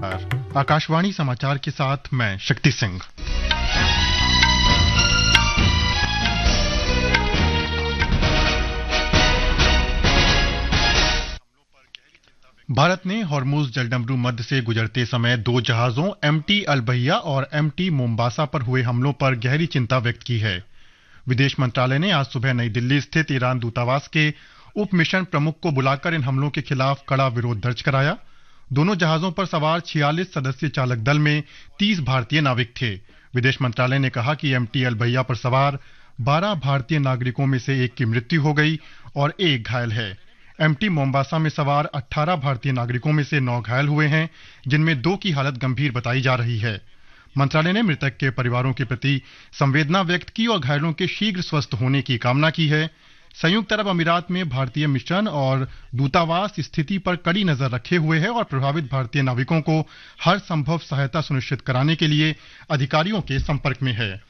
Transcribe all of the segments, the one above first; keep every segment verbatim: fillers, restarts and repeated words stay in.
नमस्कार। आकाशवाणी समाचार के साथ मैं शक्ति सिंह। भारत ने हॉर्मुज जलडमरू मध्य से गुजरते समय दो जहाजों एमटी अलबहिया और एमटी मोम्बासा पर हुए हमलों पर गहरी चिंता व्यक्त की है। विदेश मंत्रालय ने आज सुबह नई दिल्ली स्थित ईरान दूतावास के उप मिशन प्रमुख को बुलाकर इन हमलों के खिलाफ कड़ा विरोध दर्ज कराया। दोनों जहाजों पर सवार छियालीस सदस्यीय चालक दल में तीस भारतीय नाविक थे। विदेश मंत्रालय ने कहा कि एमटी अलबहिया पर सवार बारह भारतीय नागरिकों में से एक की मृत्यु हो गई और एक घायल है। एमटी मोम्बासा में सवार अठारह भारतीय नागरिकों में से नौ घायल हुए हैं, जिनमें दो की हालत गंभीर बताई जा रही है। मंत्रालय ने मृतक के परिवारों के प्रति संवेदना व्यक्त की और घायलों के शीघ्र स्वस्थ होने की कामना की है। संयुक्त अरब अमीरात में भारतीय मिशन और दूतावास स्थिति पर कड़ी नजर रखे हुए है और प्रभावित भारतीय नाविकों को हर संभव सहायता सुनिश्चित कराने के लिए अधिकारियों के संपर्क में है।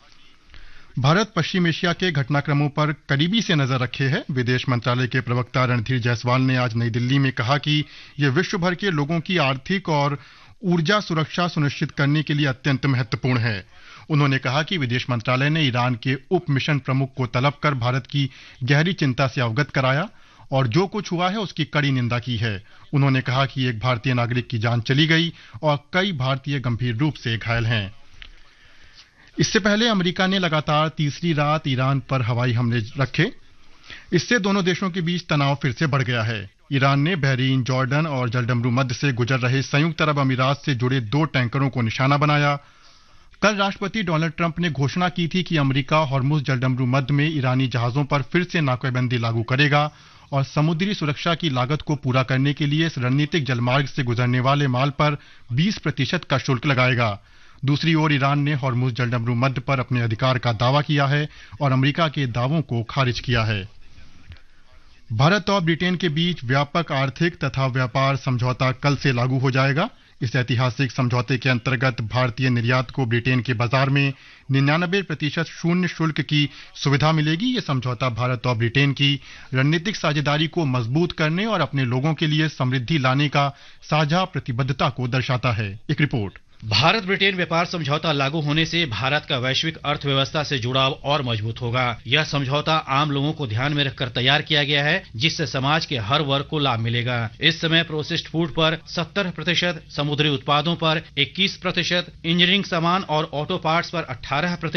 भारत पश्चिम एशिया के घटनाक्रमों पर करीबी से नजर रखे है। विदेश मंत्रालय के प्रवक्ता रणधीर जायसवाल ने आज नई दिल्ली में कहा कि यह विश्व भर के लोगों की आर्थिक और ऊर्जा सुरक्षा सुनिश्चित करने के लिए अत्यंत महत्वपूर्ण है। उन्होंने कहा कि विदेश मंत्रालय ने ईरान के उप मिशन प्रमुख को तलब कर भारत की गहरी चिंता से अवगत कराया और जो कुछ हुआ है उसकी कड़ी निंदा की है। उन्होंने कहा कि एक भारतीय नागरिक की जान चली गई और कई भारतीय गंभीर रूप से घायल हैं। इससे पहले अमेरिका ने लगातार तीसरी रात ईरान पर हवाई हमले रखे। इससे दोनों देशों के बीच तनाव फिर से बढ़ गया है। ईरान ने बहरीन, जॉर्डन और जलडमरू मध्य से गुजर रहे संयुक्त अरब अमीरात से जुड़े दो टैंकरों को निशाना बनाया। कल राष्ट्रपति डोनाल्ड ट्रंप ने घोषणा की थी कि अमेरिका हॉर्मुज जलडमरू मध्य में ईरानी जहाजों पर फिर से नाकाबंदी लागू करेगा और समुद्री सुरक्षा की लागत को पूरा करने के लिए इस रणनीतिक जलमार्ग से गुजरने वाले माल पर बीस प्रतिशत का शुल्क लगाएगा। दूसरी ओर ईरान ने हॉर्मुज जलडमरू मध्य पर अपने अधिकार का दावा किया है और अमेरिका के दावों को खारिज किया है। भारत और ब्रिटेन के बीच व्यापक आर्थिक तथा व्यापार समझौता कल से लागू हो जाएगा। इस ऐतिहासिक समझौते के अंतर्गत भारतीय निर्यात को ब्रिटेन के बाजार में निन्यानबे प्रतिशत शून्य शुल्क की सुविधा मिलेगी। ये समझौता भारत और ब्रिटेन की रणनीतिक साझेदारी को मजबूत करने और अपने लोगों के लिए समृद्धि लाने का साझा प्रतिबद्धता को दर्शाता है। एक रिपोर्ट। भारत ब्रिटेन व्यापार समझौता लागू होने से भारत का वैश्विक अर्थव्यवस्था से जुड़ाव और मजबूत होगा। यह समझौता आम लोगों को ध्यान में रखकर तैयार किया गया है, जिससे समाज के हर वर्ग को लाभ मिलेगा। इस समय प्रोसेस्ड फूड पर सत्तर प्रतिशत, समुद्री उत्पादों पर इक्कीस प्रतिशत, इंजीनियरिंग सामान और ऑटो पार्ट्स पर अठारह प्रतिशत